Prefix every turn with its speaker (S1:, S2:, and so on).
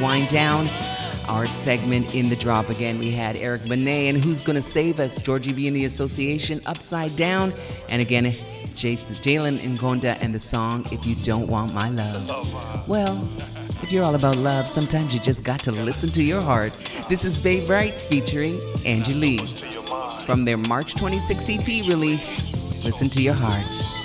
S1: wind down our segment in the drop. Again, we had Eric Benet and Who's Gonna Save Us, Georgie B and the Association, Upside Down, and again, Jalen Ngonda and the song If You Don't Want My Love. Well, if you're all about love, sometimes you just got to listen to your heart. This is Babe Bright featuring Angie Lee from their March 26 EP release, Listen to Your Heart.